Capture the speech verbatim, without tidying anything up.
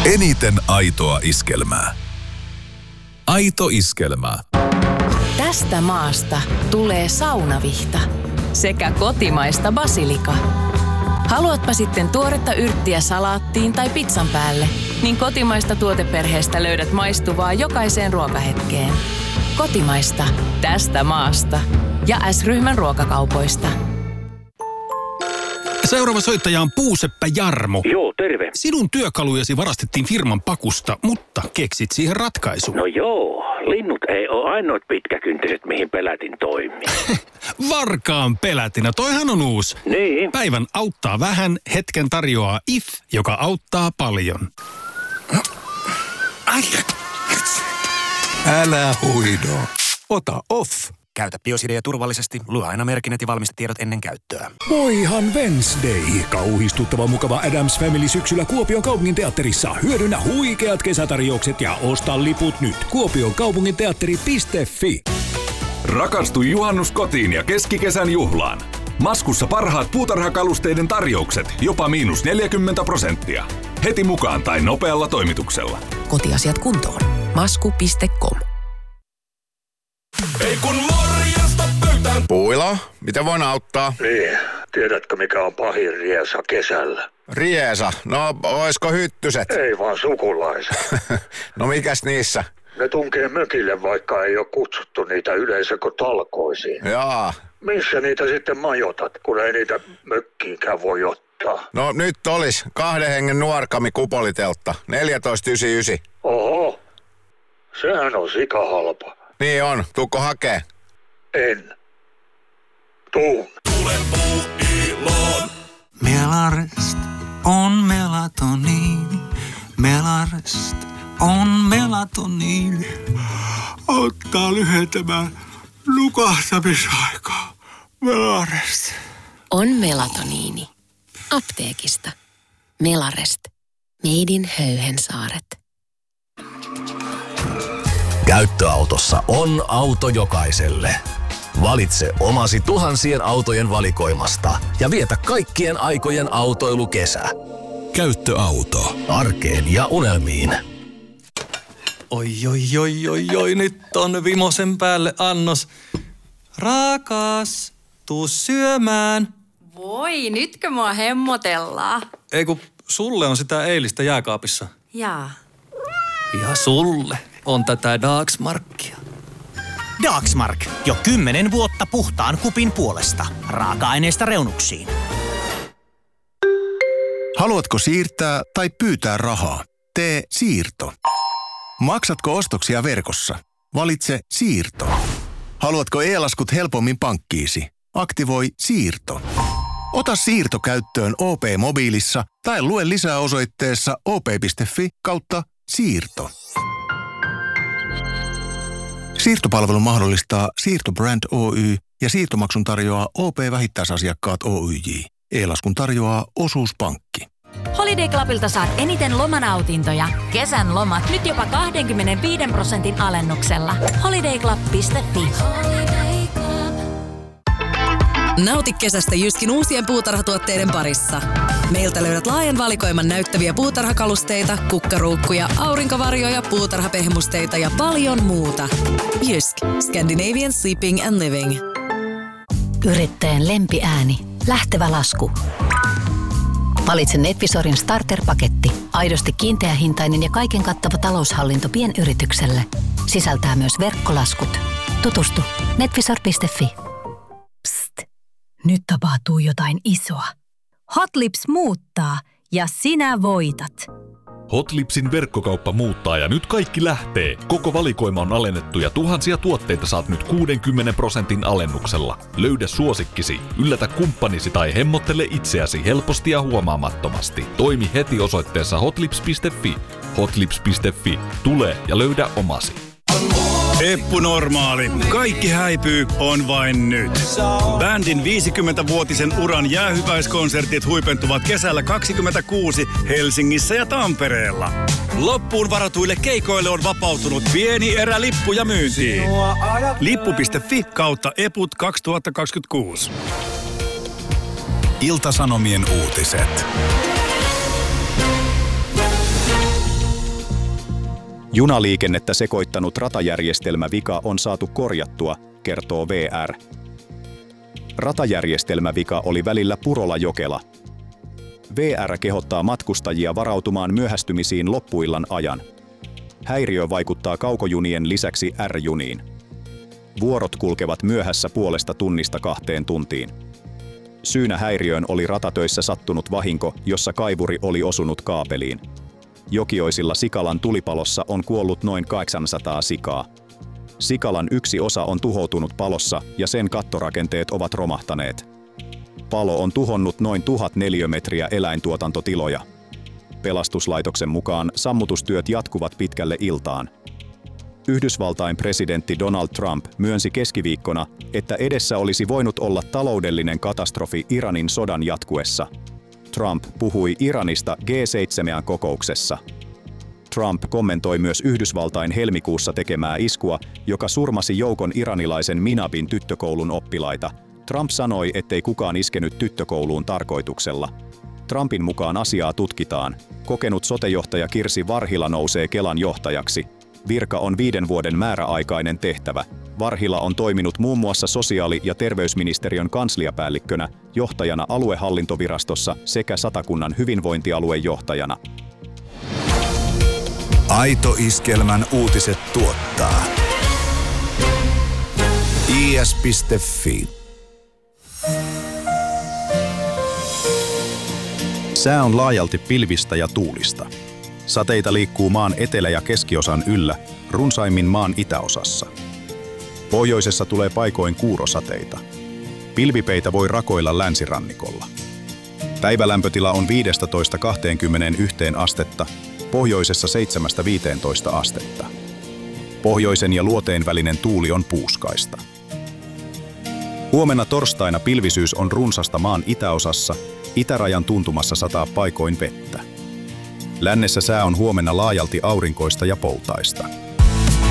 Eniten aitoa iskelmää. Aito iskelmä. Tästä maasta tulee saunavihta sekä kotimaista basilika. Haluatpa sitten tuoretta yrttiä salaattiin tai pizzan päälle, niin kotimaista tuoteperheestä löydät maistuvaa jokaiseen ruokahetkeen. Kotimaista, tästä maasta ja S-ryhmän ruokakaupoista. Seuraava soittaja on Puuseppä Jarmo. Joo, terve. Sinun työkalujesi varastettiin firman pakusta, mutta keksit siihen ratkaisun. No joo, linnut ei ole ainoat pitkäkyntiset, mihin pelätin toimii. Varkaan pelätinä, toihan on uusi. Niin. Päivän auttaa vähän, hetken tarjoaa If, joka auttaa paljon. Ai. Älä huido. Ota Off. Käytä Biosidea turvallisesti, lue aina merkinnät ja valmistetiedot ennen käyttöä. Voihan Wednesday. Kauhistuttava mukava Addams Family syksyllä Kuopion kaupunginteatterissa. Hyödynnä huikeat kesätarjoukset ja osta liput nyt. kuopion kaupunginteatteri piste fi. Rakastu juhannuskotiin ja keskikesän juhlaan. Maskussa parhaat puutarhakalusteiden tarjoukset, jopa miinus neljäkymmentä prosenttia. Heti mukaan tai nopealla toimituksella. Kotiasiat kuntoon. masku piste com. Ei kun morjesta pöytään. Puila, miten voin auttaa? Niin, tiedätkö mikä on pahin riesa kesällä? Riesa, no oisko hyttyset? Ei vaan sukulaiset. No mikäs niissä? Ne tunkee mökille, vaikka ei ole kutsuttu niitä yleisökotalkoisiin. Jaa. Missä niitä sitten majoitat, kun ei niitä mökkiinkään voi ottaa? No nyt olis kahden hengen nuorkami kupoliteltta, neljätoista yhdeksänkymmentäyhdeksän. Oho, sehän on sikahalpa. Niin on, tuukko hakee? En. Tuun. Tule Puuiloon. Melarest on melatoniini. Melarest on melatoniini. Auttaa lyhentämään nukahtamisaikaa. Melarest. On melatoniini. Apteekista. Melarest. Made in Höyhensaaret. Käyttöautossa on auto jokaiselle. Valitse omasi tuhansien autojen valikoimasta ja vietä kaikkien aikojen autoilukesä. Käyttöauto. Arkeen ja unelmiin. Oi, oi, oi, oi, oi, nyt on vimosen päälle annos. Rakas, tuu syömään. Voi, nytkö mua hemmotellaan? Ei kun sulle on sitä eilistä jääkaapissa. Jaa. Ja sulle on tätä Dagsmarkia. Dagsmark. Jo kymmenen vuotta puhtaan kupin puolesta. Raaka-aineista reunuksiin. Haluatko siirtää tai pyytää rahaa? Tee siirto. Maksatko ostoksia verkossa? Valitse siirto. Haluatko e-laskut helpommin pankkiisi? Aktivoi siirto. Ota siirto käyttöön O P-mobiilissa tai lue lisää osoitteessa op piste fi kautta siirto. Siirtopalvelun mahdollistaa Siirtobrand Oy ja siirtomaksun tarjoaa O P-vähittäisasiakkaat Oyj. E-laskun tarjoaa Osuuspankki. Holiday Clubilta saat eniten lomanautintoja. Kesän lomat nyt jopa kaksikymmentäviisi prosentin alennuksella. holiday club piste fi. Nauti kesästä Jyskin uusien puutarhatuotteiden parissa. Meiltä löydät laajan valikoiman näyttäviä puutarhakalusteita, kukkaruukkuja, aurinkovarjoja, puutarhapehmusteita ja paljon muuta. Jysk. Scandinavian Sleeping and Living. Yrittäjän lempiääni. Lähtevä lasku. Valitse Netvisorin starter-paketti. Aidosti kiinteähintainen ja kaiken kattava taloushallinto pienyritykselle. Sisältää myös verkkolaskut. Tutustu netvisor piste fi. Psst. Nyt tapahtuu jotain isoa. Hotlips muuttaa ja sinä voitat. Hotlipsin verkkokauppa muuttaa ja nyt kaikki lähtee. Koko valikoima on alennettu ja tuhansia tuotteita saat nyt kuudenkymmenen prosentin alennuksella. Löydä suosikkisi, yllätä kumppanisi tai hemmottele itseäsi helposti ja huomaamattomasti. Toimi heti osoitteessa hotlips piste fi. hotlips piste fi. Tule ja löydä omasi. Eppu Normaali. Kaikki häipyy on vain nyt. Bändin viisikymmenvuotisen uran jäähyväiskonsertit huipentuvat kesällä kaksikymmentäkuusi Helsingissä ja Tampereella. Loppuun varatuille keikoille on vapautunut pieni erä lippuja myyntiin. lippu piste fi kautta eput kaksituhattakaksikymmentäkuusi. Ilta-Sanomien uutiset. Junaliikennettä sekoittanut ratajärjestelmävika on saatu korjattua, kertoo V R. Ratajärjestelmävika oli välillä Purola-Jokela. V R kehottaa matkustajia varautumaan myöhästymisiin loppuillan ajan. Häiriö vaikuttaa kaukojunien lisäksi R-juniin. Vuorot kulkevat myöhässä puolesta tunnista kahteen tuntiin. Syynä häiriöön oli ratatöissä sattunut vahinko, jossa kaivuri oli osunut kaapeliin. Jokioisilla Sikalan tulipalossa on kuollut noin kahdeksansataa sikaa. Sikalan yksi osa on tuhoutunut palossa ja sen kattorakenteet ovat romahtaneet. Palo on tuhonnut noin tuhat neliömetriä eläintuotantotiloja. Pelastuslaitoksen mukaan sammutustyöt jatkuvat pitkälle iltaan. Yhdysvaltain presidentti Donald Trump myönsi keskiviikkona, että edessä olisi voinut olla taloudellinen katastrofi Iranin sodan jatkuessa. Trump puhui Iranista G seitsemän -kokouksessa. Trump kommentoi myös Yhdysvaltain helmikuussa tekemää iskua, joka surmasi joukon iranilaisen Minabin tyttökoulun oppilaita. Trump sanoi, ettei kukaan iskenyt tyttökouluun tarkoituksella. Trumpin mukaan asiaa tutkitaan. Kokenut sotejohtaja Kirsi Varhila nousee Kelan johtajaksi. Virka on viiden vuoden määräaikainen tehtävä. Varhila on toiminut muun muassa sosiaali- ja terveysministeriön kansliapäällikkönä, johtajana aluehallintovirastossa sekä Satakunnan hyvinvointialueen johtajana. Aito Iskelmän uutiset tuottaa I S piste Fi. Sää on laajalti pilvistä ja tuulista. Sateita liikkuu maan etelä- ja keskiosan yllä, runsaimmin maan itäosassa. Pohjoisessa tulee paikoin kuurosateita. Pilvipeitä voi rakoilla länsirannikolla. Päivälämpötila on viisitoista kaksikymmentäyksi astetta, pohjoisessa seitsemästä viiteentoista astetta. Pohjoisen ja luoteen välinen tuuli on puuskaista. Huomenna torstaina pilvisyys on runsasta maan itäosassa, itärajan tuntumassa sataa paikoin vettä. Lännessä sää on huomenna laajalti aurinkoista ja poutaista.